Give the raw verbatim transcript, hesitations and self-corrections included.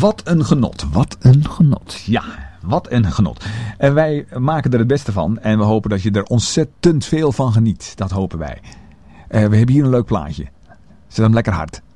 Wat een genot. Wat een genot. Ja, wat een genot. En wij maken er het beste van. En we hopen dat je er ontzettend veel van geniet. Dat hopen wij. Uh, we hebben hier een leuk plaatje. Zet hem lekker hard.